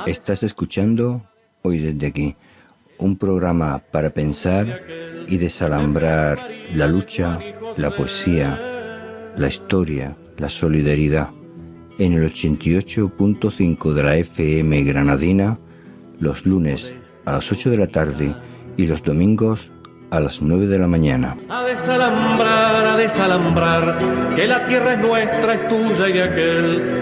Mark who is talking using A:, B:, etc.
A: Estás escuchando Hoy desde aquí, un programa para pensar y desalambrar la lucha, la poesía, la historia, la solidaridad. En el 88.5 de la FM granadina, los lunes a las 8 de la tarde y los domingos a las 9 de la mañana.
B: A desalambrar, que la tierra es nuestra, es tuya y de aquel.